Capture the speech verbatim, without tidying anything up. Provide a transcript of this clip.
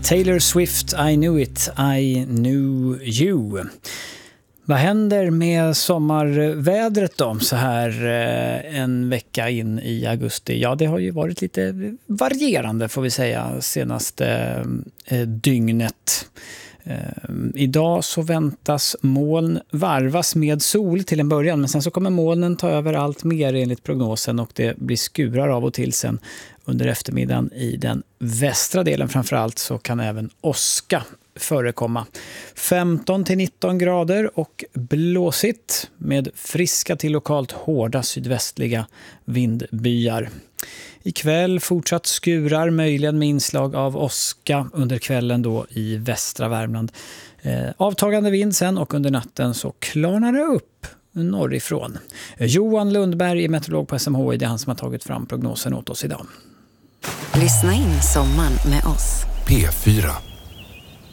Taylor Swift, I knew it, I knew you. Vad händer med sommarvädret då så här en vecka in i augusti? Ja, det har ju varit lite varierande får vi säga senaste dygnet. Idag så väntas moln varvas med sol till en början, men sen så kommer molnen ta över allt mer enligt prognosen och det blir skurar av och till sen under eftermiddagen i den västra delen. Framförallt så kan även åska förekomma. femton till nitton grader och blåsigt med friska till lokalt hårda sydvästliga vindbyar. Ikväll fortsatt skurar, möjligen med inslag av åska under kvällen då i västra Värmland. Eh, avtagande vind sen och under natten så klarnar det upp norrifrån. Johan Lundberg är meteorolog på S M H I, det är han som har tagit fram prognosen åt oss idag. Lyssna in sommaren med oss. P fyra.